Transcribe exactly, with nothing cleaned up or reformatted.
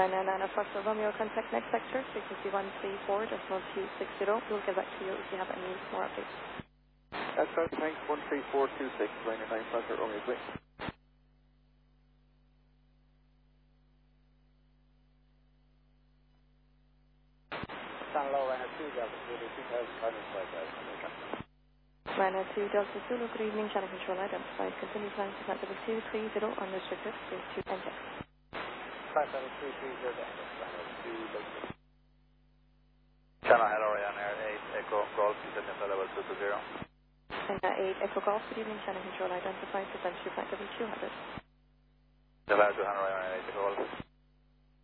China nine Foxtrot Romeo, contact next sector, frequency one three four decimal two six zero. We'll get back to you if you have any more updates. That's right, thanks, one three four two six, Liner nine Foxtrot Romeo, please. Channel low, Liner two, Delta Zulu, two thousand five hundred flight guys. Liner two Delta Zulu, good evening, channel control identified. Continue flying to flight level two three zero, unrestricted, phase two, enter. Flight level two three zero, Liner two, local. Channel hello, Ryanair eight Echo Golf, descending to level two two zero. China eight Echo Golf, good evening, channel control identified. Descend to flight level two hundred. Level two hundred, Ryanair eight Echo Golf.